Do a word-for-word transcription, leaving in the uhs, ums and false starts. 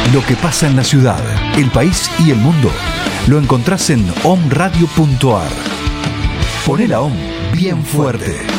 Lo que pasa en la ciudad, el país y el mundo lo encontrás en om radio punto ar. Poné la O M bien fuerte.